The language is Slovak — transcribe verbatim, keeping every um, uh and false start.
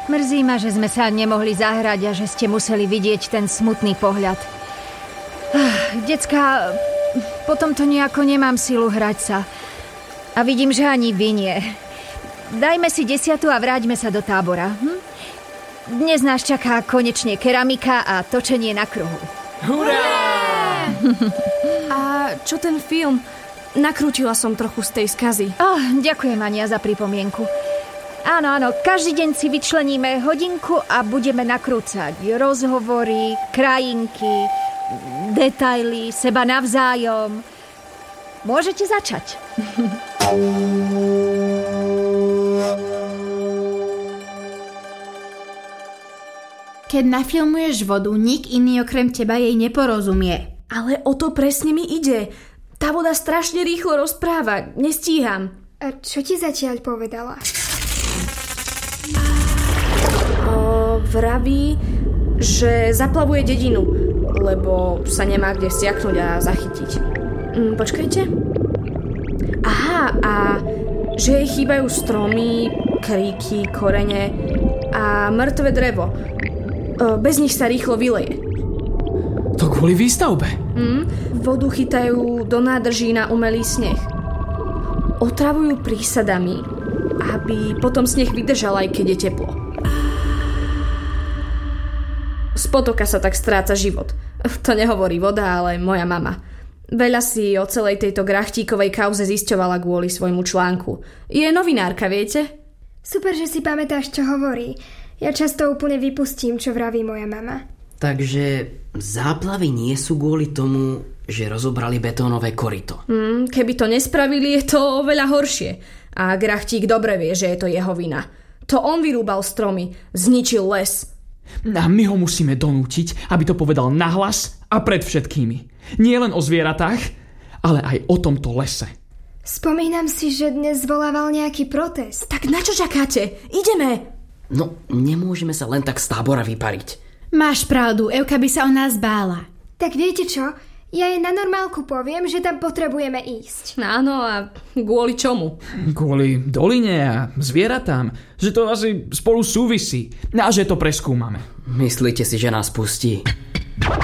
Mrzí ma, že sme sa nemohli zahrať a že ste museli vidieť ten smutný pohľad. Decká, potom to nejako nemám silu hrať sa. A vidím, že ani vy nie. Dajme si desiatu a vráťme sa do tábora. Hm? Dnes nás čaká konečne keramika a točenie na kruhu. Hurá! A čo ten film? Nakrútila som trochu z tej skazy. Oh, ďakujem, Ania, za pripomienku. Áno, áno, každý deň si vyčleníme hodinku a budeme nakrúcať rozhovory, krajinky, detaily, seba navzájom. Môžete začať. Keď nafilmuješ vodu, nik iný okrem teba jej neporozumie. Ale o to presne mi ide. Tá voda strašne rýchlo rozpráva. Nestíham. A čo ti zatiaľ povedala? O, vraví, že zaplavuje dedinu, lebo sa nemá kde vsiaknúť a zachytiť. Hm, počkajte. Aha, a že jej chýbajú stromy, kríky, korene a mŕtve drevo. Bez nich sa rýchlo vyleje. To kvôli výstavbe. Mm, vodu chytajú do nádrží na umelý sneh. Otravujú prísadami, aby potom sneh vydržal, aj keď je teplo. Z potoka sa tak stráca život. To nehovorí voda, ale moja mama. Veľa si o celej tejto grachtíkovej kauze zisťovala kvôli svojmu článku. Je novinárka, viete? Super, že si pamätáš, čo hovorí. Ja často úplne vypustím, čo vraví moja mama. Takže záplavy nie sú kvôli tomu, že rozobrali betónové koryto. Hmm, keby to nespravili, je to oveľa horšie. A grachtík dobre vie, že je to jeho vina. To on vyrúbal stromy, zničil les. A my ho musíme donútiť, aby to povedal nahlas a pred všetkými. Nie len o zvieratách, ale aj o tomto lese. Spomínam si, že dnes zvolával nejaký protest. Tak na čo čakáte? Ideme! No, nemôžeme sa len tak z tábora vypariť. Máš pravdu, Evka by sa o nás bála. Tak viete čo? Ja jej na normálku poviem, že tam potrebujeme ísť. Áno, a kvôli čomu? Kvôli doline a zvieratám. Že to asi spolu súvisí. A že to preskúmame. Myslíte si, že nás pustí?